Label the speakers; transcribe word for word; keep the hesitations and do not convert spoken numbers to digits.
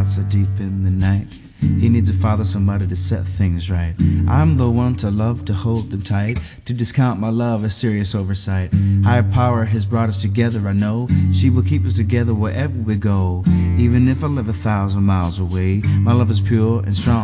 Speaker 1: so deep in the night. He needs a father, somebody to set things right. I'm the one to love, to hold them tight. To discount my love is serious oversight. Higher power has brought us together, I know. She will keep us together wherever we go. Even if I live a thousand miles away, my love is pure and strong.